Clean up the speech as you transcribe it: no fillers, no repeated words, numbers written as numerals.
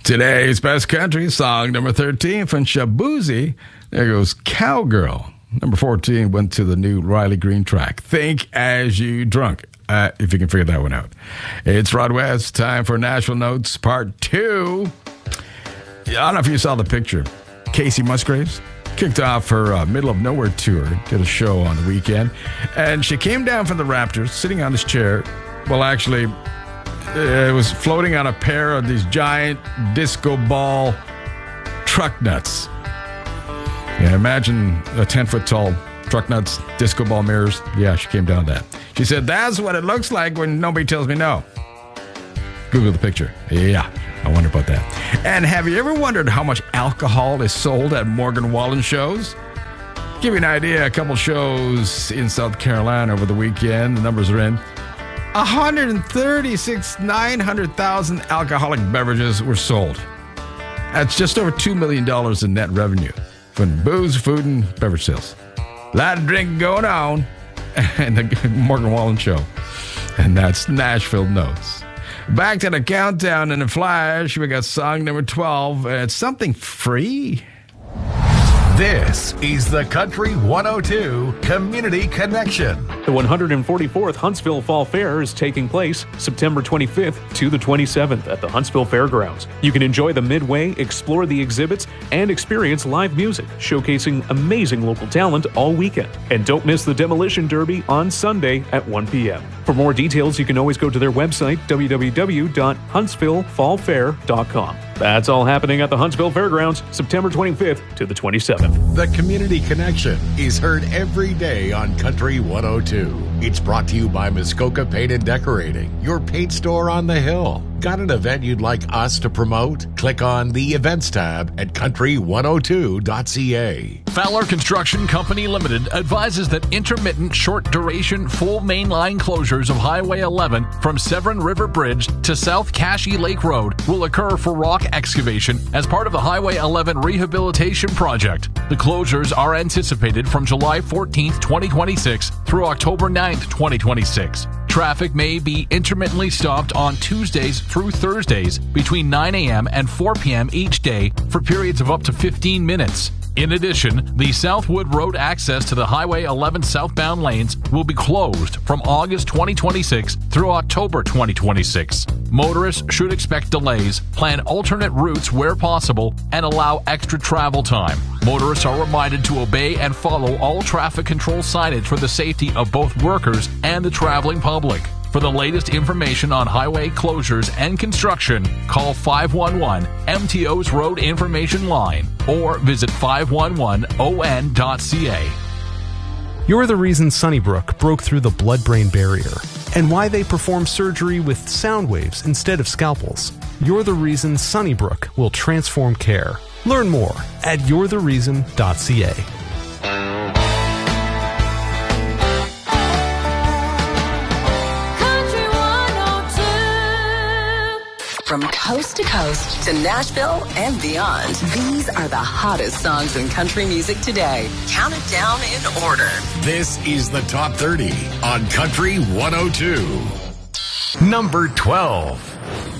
Today's Best Country song, number 13 from Shaboozey. There goes Cowgirl. Number 14 went to the new Riley Green track, Think As You Drunk, if you can figure that one out. It's Rod West, time for Nashville Notes Part 2. I don't know if you saw the picture. Casey Musgraves kicked off her Middle of Nowhere tour, did a show on the weekend, and she came down from the Raptors, sitting on this chair. Well, actually, it was floating on a pair of these giant disco ball truck nuts. Yeah, imagine a 10-foot tall truck nuts, disco ball mirrors. Yeah, she came down that. She said, that's what it looks like when nobody tells me no. Google the picture. Yeah, I wonder about that. And have you ever wondered how much alcohol is sold at Morgan Wallen shows? Give you an idea, a couple shows in South Carolina over the weekend. The numbers are in. 900,000 alcoholic beverages were sold. That's just over $2 million in net revenue from booze, food, and beverage sales. A lot of drinking going on in the Morgan Wallen show. And that's Nashville Notes. Back to the countdown in a flash. We got song number 12. It's something free. This is the Country 102 Community Connection. The 144th Huntsville Fall Fair is taking place September 25th to the 27th at the Huntsville Fairgrounds. You can enjoy the Midway, explore the exhibits, and experience live music, showcasing amazing local talent all weekend. And don't miss the Demolition Derby on Sunday at 1 p.m. For more details, you can always go to their website, www.huntsvillefallfair.com. That's all happening at the Huntsville Fairgrounds, September 25th to the 27th. The Community Connection is heard every day on Country 102. It's brought to you by Muskoka Paint and Decorating, your paint store on the hill. Got an event you'd like us to promote? Click on the Events tab at country102.ca. Fowler Construction Company Limited advises that intermittent short-duration full mainline closures of Highway 11 from Severn River Bridge to South Cashie Lake Road will occur for rock excavation as part of the Highway 11 rehabilitation project. The closures are anticipated from July 14th, 2026 through October 9th, 2026. Traffic may be intermittently stopped on Tuesdays through Thursdays between 9 a.m. and 4 p.m. each day for periods of up to 15 minutes. In addition, the Southwood Road access to the Highway 11 southbound lanes will be closed from August 2026 through October 2026. Motorists should expect delays, plan alternate routes where possible, and allow extra travel time. Motorists are reminded to obey and follow all traffic control signage for the safety of both workers and the traveling public. For the latest information on highway closures and construction, call 511 MTO's Road Information Line or visit 511on.ca. You're the reason Sunnybrook broke through the blood-brain barrier and why they perform surgery with sound waves instead of scalpels. You're the reason Sunnybrook will transform care. Learn more at you'rethereason.ca. From coast to coast to Nashville and beyond, these are the hottest songs in country music today. Count it down in order. This is the Top 30 on Country 102. Number 12.